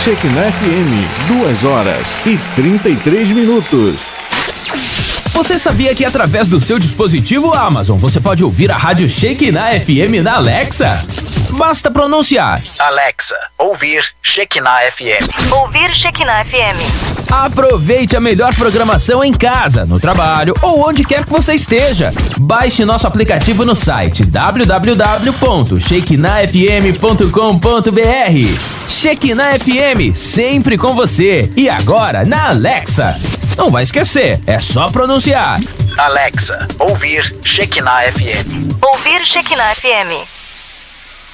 Shekinah FM, 2h33. Você sabia que através do seu dispositivo Amazon você pode ouvir a rádio Shekinah FM na Alexa? Basta pronunciar: Alexa, ouvir Shekinah FM. Ouvir Shekinah FM. Aproveite a melhor programação em casa, no trabalho ou onde quer que você esteja. Baixe nosso aplicativo no site www.shekinahfm.com.br. Shekinah FM, sempre com você. E agora na Alexa. Não vai esquecer, é só pronunciar: Alexa, ouvir Shekinah FM. Ouvir Shekinah FM.